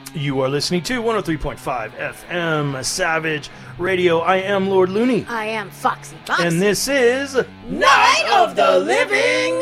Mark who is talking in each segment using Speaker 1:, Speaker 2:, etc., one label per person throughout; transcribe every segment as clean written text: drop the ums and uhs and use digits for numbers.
Speaker 1: You are listening to 103.5 FM Savage Radio. I am Lord Looney.
Speaker 2: I am Foxy Fox.
Speaker 1: And this is
Speaker 2: Night of the Living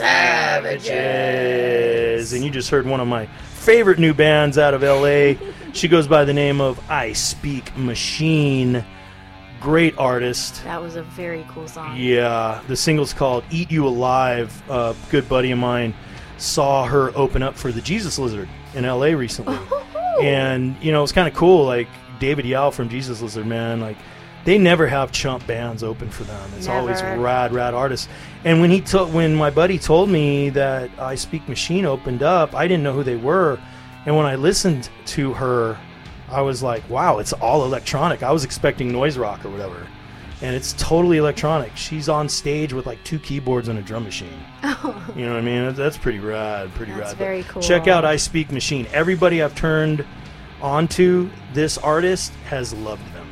Speaker 1: Savages. And you just heard one of my favorite new bands out of LA. She goes by the name of I Speak Machine. Great artist.
Speaker 2: That was a very cool song.
Speaker 1: Yeah. The single's called Eat You Alive. A good buddy of mine saw her open up for the Jesus Lizard in LA recently. And, you know, it was kind of cool. Like, David Yao from Jesus Lizard, man, like, they never have chump bands open for them. It's always rad artists. And when my buddy told me that I Speak Machine opened up, I didn't know who they were. And when I listened to her, I was like, wow, it's all electronic. I was expecting noise rock or whatever. And it's totally electronic. She's on stage with like 2 keyboards and a drum machine.
Speaker 2: Oh.
Speaker 1: You know what I mean? That's pretty rad.
Speaker 2: That's very cool.
Speaker 1: Check out I Speak Machine. Everybody I've turned onto this artist has loved them.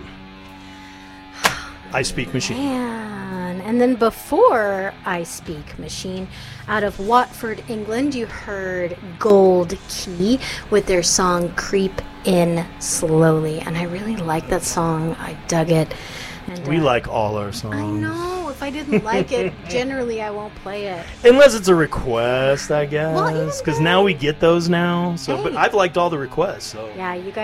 Speaker 1: I Speak Machine.
Speaker 2: Man. And then before I Speak Machine, out of Watford, England, you heard Gold Key with their song Creep In Slowly. And I really like that song. I dug it. And,
Speaker 1: we like all our songs.
Speaker 2: I know. If I didn't like it, generally I won't play it.
Speaker 1: Unless it's a request, I guess.
Speaker 2: Well,
Speaker 1: Because now we get those now. So,
Speaker 2: Hey.
Speaker 1: But I've liked all the requests. So
Speaker 2: Yeah, you guys.